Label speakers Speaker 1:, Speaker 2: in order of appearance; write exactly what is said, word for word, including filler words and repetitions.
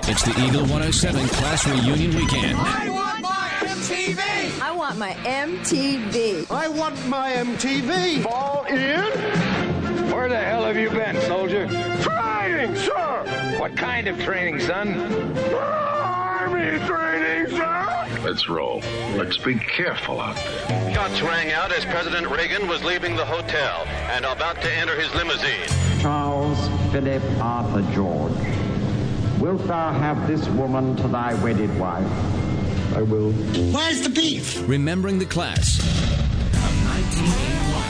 Speaker 1: It's the Eagle one oh seven Class Reunion Weekend.
Speaker 2: I want my M T V!
Speaker 3: I want my M T V.
Speaker 4: I want my M T V!
Speaker 5: Fall in? Where the hell have you been, soldier?
Speaker 4: Training, sir!
Speaker 5: What kind of training, son?
Speaker 4: Army training, sir!
Speaker 6: Let's roll. Let's be careful out there.
Speaker 7: Shots rang out as President Reagan was leaving the hotel and about to enter his limousine.
Speaker 8: Charles Philip Arthur George, wilt thou have this woman to thy wedded wife?
Speaker 4: I will.
Speaker 2: Where's the beef?
Speaker 1: Remembering the Class.
Speaker 9: nineteen eighty